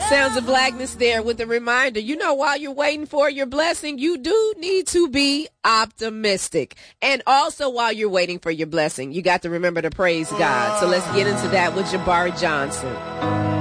Sounds of Blackness there with a reminder. While you're waiting for your blessing, you do need to be optimistic. And also while you're waiting for your blessing, you got to remember to praise God. So let's get into that with Jabari Johnson.